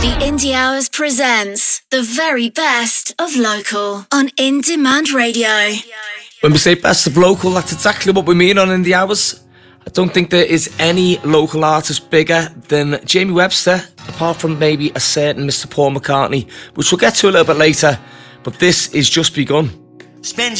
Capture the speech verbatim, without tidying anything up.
The Indie Hours presents the very best of local on In Demand Radio. When we say best of local, that's exactly what we mean on Indie Hours. I don't think there is any local artist bigger than Jamie Webster, apart from maybe a certain Mister Paul McCartney, which we'll get to a little bit later. But this is just begun. Spend